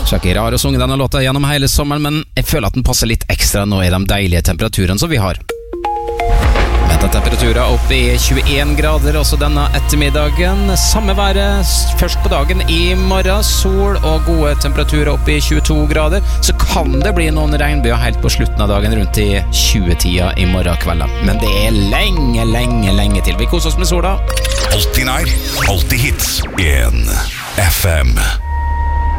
Shakira har jo sunget denne låta gjennom hele sommeren, men jeg føler at den passer litt ekstra nå i de deilige temperaturene som vi har. Venter temperaturer opp i 21 grader også denne ettermiddagen. Samme været først på dagen i morgen, sol og gode temperaturer opp i 22 grader. Så kan det bli noen regnbyger helt på slutten av dagen rundt i 20-tida i morgen kvelden. Men det er lenge til. Vi koser oss med sola. Alltid nær, alltid hits. 1 FM.